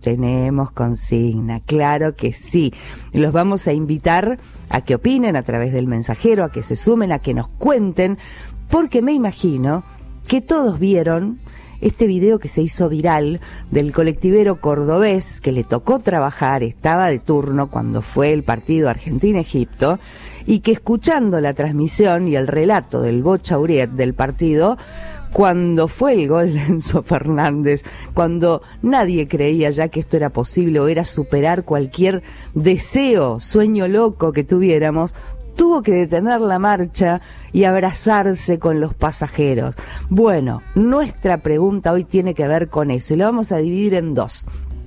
Tenemos consigna, claro que sí. Los vamos a invitar a que opinen a través del mensajero, a que se sumen, a que nos cuenten, porque me imagino que todos vieron este video que se hizo viral del colectivero cordobés que le tocó trabajar, estaba de turno cuando fue el partido Argentina-Egipto, y que escuchando la transmisión y el relato del Bocha Uriet del partido, cuando fue el gol de Enzo Fernández, cuando nadie creía ya que esto era posible o era superar cualquier deseo, sueño loco que tuviéramos, tuvo que detener la marcha y abrazarse con los pasajeros. Bueno, nuestra pregunta hoy tiene que ver con eso y la vamos a dividir en dos.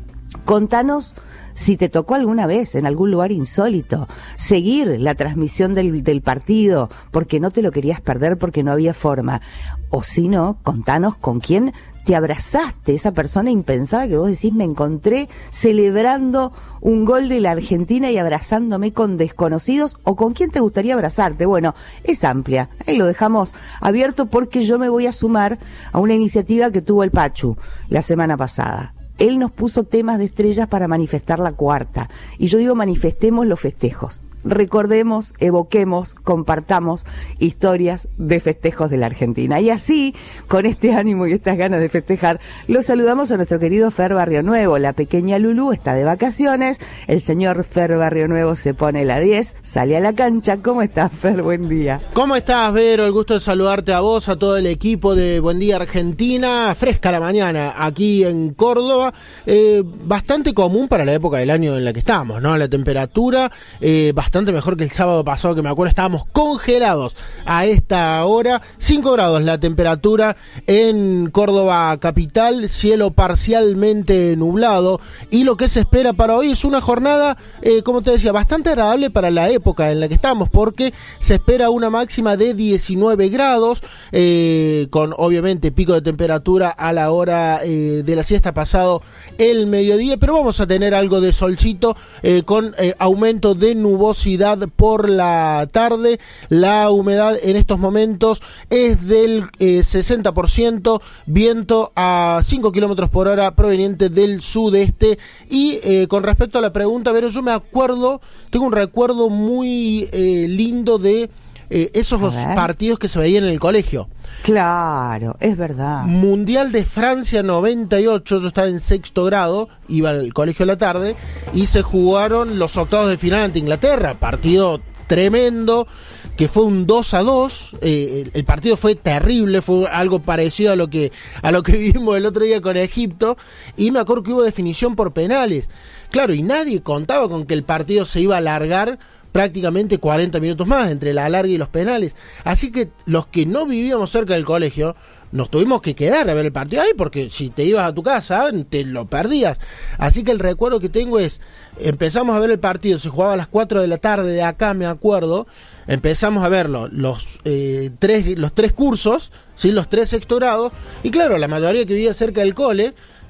Contanos si te tocó alguna vez en algún lugar insólito seguir la transmisión del partido porque no te lo querías perder, porque no había forma. O si no, contanos con quién te abrazaste, esa persona impensada que vos decís, me encontré celebrando un gol de la Argentina y abrazándome con desconocidos, o con quién te gustaría abrazarte. Bueno, es amplia, ahí lo dejamos abierto porque yo me voy a sumar a una iniciativa que tuvo el Pachu la semana pasada. Él nos puso temas de estrellas para manifestar la cuarta, y yo digo manifestemos los festejos. Recordemos, evoquemos, compartamos historias de festejos de la Argentina. Y así, con este ánimo y estas ganas de festejar, los saludamos a nuestro querido Fer Barrionuevo. La pequeña Lulú está de vacaciones, el señor Fer Barrionuevo se pone la 10, sale a la cancha. ¿Cómo estás, Fer? Buen día. ¿Cómo estás, Vero? El gusto de saludarte a vos, a todo el equipo de Buen Día Argentina. Fresca la mañana aquí en Córdoba, bastante común para la época del año en la que estamos, ¿no? La temperatura, bastante mejor que el sábado pasado, que me acuerdo estábamos congelados a esta hora. 5 grados la temperatura en Córdoba capital, cielo parcialmente nublado, y lo que se espera para hoy es una jornada, como te decía, bastante agradable para la época en la que estamos, porque se espera una máxima de 19 grados, con obviamente pico de temperatura a la hora de la siesta pasado el mediodía, pero vamos a tener algo de solcito, con aumento de nubosidad por la tarde. La humedad en estos momentos es del 60%, viento a 5 kilómetros por hora proveniente del sudeste. Y con respecto a la pregunta, pero yo me acuerdo, tengo un recuerdo muy lindo de esos partidos que se veían en el colegio. Claro, es verdad. Mundial de Francia 98, yo estaba en 6º grado, iba al colegio a la tarde, y se jugaron los octavos de final ante Inglaterra, partido tremendo, que fue un 2-2, el partido fue terrible, fue algo parecido a lo que vivimos el otro día con Egipto, y me acuerdo que hubo definición por penales. Claro, y nadie contaba con que el partido se iba a alargar prácticamente 40 minutos más entre la alargue y los penales. Así que los que no vivíamos cerca del colegio nos tuvimos que quedar a ver el partido ahí, porque si te ibas a tu casa te lo perdías. Así que el recuerdo que tengo es, empezamos a ver el partido, se jugaba a las 4 de la tarde de acá, me acuerdo, empezamos a verlo los tres cursos, ¿sí? Los 3 sexto grados, y claro, la mayoría que vivía cerca del cole,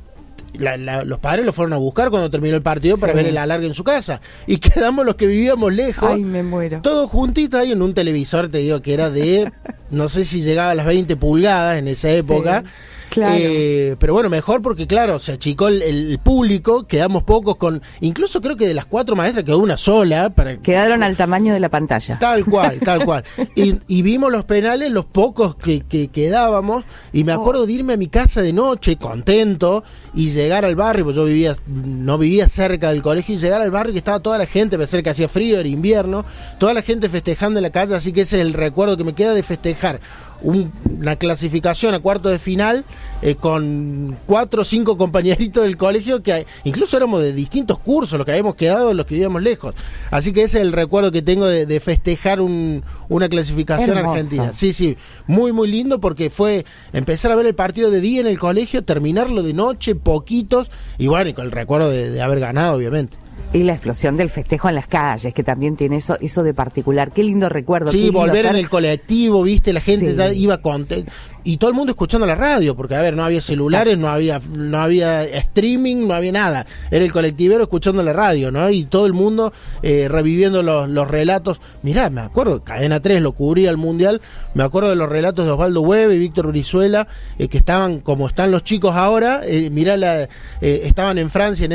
los padres lo fueron a buscar cuando terminó el partido para ver el alargue en su casa, y quedamos los que vivíamos lejos. Ay, me muero. Todos juntitos ahí en un televisor, te digo que era de, no sé si llegaba a las 20 pulgadas en esa época. Sí. Claro. Pero bueno, mejor porque claro, se achicó el público, quedamos pocos con, incluso creo que de las 4 maestras quedó una sola. Quedaron al tamaño de la pantalla. Tal cual. Y vimos los penales, los pocos que quedábamos, y me acuerdo de irme a mi casa de noche, contento, y llegar al barrio, pues yo no vivía cerca del colegio, y llegar al barrio que estaba toda la gente, pensé que hacía frío, era invierno, toda la gente festejando en la calle, así que ese es el recuerdo que me queda de festejar una clasificación a cuartos de final, con 4 o 5 compañeritos del colegio que incluso éramos de distintos cursos, los que habíamos quedado, los que vivíamos lejos. Así que ese es el recuerdo que tengo de festejar una clasificación argentina. Sí, muy muy lindo, porque fue empezar a ver el partido de día en el colegio, terminarlo de noche, poquitos, y bueno, y con el recuerdo de haber ganado, obviamente. Y la explosión del festejo en las calles, que también tiene eso de particular. Qué lindo recuerdo. Sí, volver en el colectivo, viste, la gente ya iba contenta. Y todo el mundo escuchando la radio, porque a ver, no había celulares, no había streaming, no había nada. Era el colectivero escuchando la radio, ¿no? Y todo el mundo reviviendo los relatos. Mirá, me acuerdo, Cadena 3 lo cubría el Mundial, me acuerdo de los relatos de Osvaldo Hueve y Víctor Brizuela, que estaban como están los chicos ahora, estaban en Francia en